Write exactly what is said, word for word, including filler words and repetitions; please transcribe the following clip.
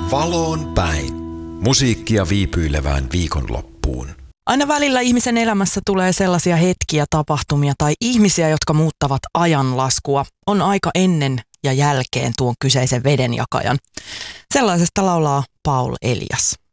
Valoon päin. Musiikkia viipyilevään viikonloppuun. Aina välillä ihmisen elämässä tulee sellaisia hetkiä, tapahtumia tai ihmisiä, jotka muuttavat ajanlaskua. On aika ennen ja jälkeen tuon kyseisen vedenjakajan. Sellaisesta laulaa Paul Elias.